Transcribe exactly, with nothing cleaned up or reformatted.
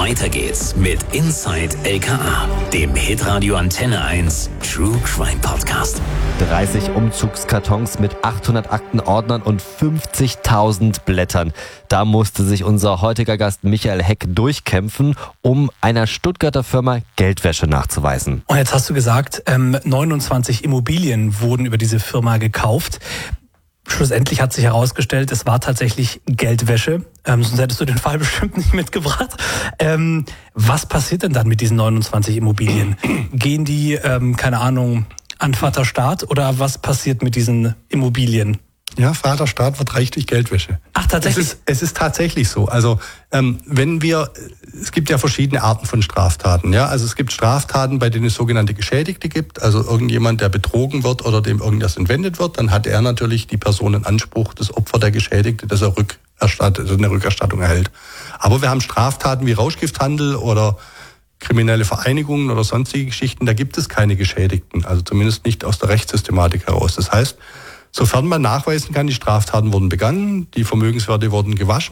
Weiter geht's mit Inside L K A, dem Hitradio Antenne eins True Crime Podcast. dreißig Umzugskartons mit achthundert Aktenordnern und fünfzigtausend Blättern. Da musste sich unser heutiger Gast Michael Heck durchkämpfen, um einer Stuttgarter Firma Geldwäsche nachzuweisen. Und jetzt hast du gesagt, ähm, neunundzwanzig Immobilien wurden über diese Firma gekauft. Schlussendlich hat sich herausgestellt, es war tatsächlich Geldwäsche. Ähm, sonst hättest du den Fall bestimmt nicht mitgebracht. Ähm, was passiert denn dann mit diesen neunundzwanzig Immobilien? Gehen die, ähm, keine Ahnung, an Vater Staat oder was passiert mit diesen Immobilien? Ja, Vater Staat wird reich durch Geldwäsche. Ach, tatsächlich? Es ist, es ist tatsächlich so. Also ähm, wenn wir, es gibt ja verschiedene Arten von Straftaten. Ja, also es gibt Straftaten, bei denen es sogenannte Geschädigte gibt. Also irgendjemand, der betrogen wird oder dem irgendwas entwendet wird, dann hat er natürlich die Person in Anspruch, das Opfer der Geschädigte, dass er rückerstattet, also eine Rückerstattung erhält. Aber wir haben Straftaten wie Rauschgifthandel oder kriminelle Vereinigungen oder sonstige Geschichten. Da gibt es keine Geschädigten, also zumindest nicht aus der Rechtssystematik heraus. Das heißt, sofern man nachweisen kann, die Straftaten wurden begangen, die Vermögenswerte wurden gewaschen,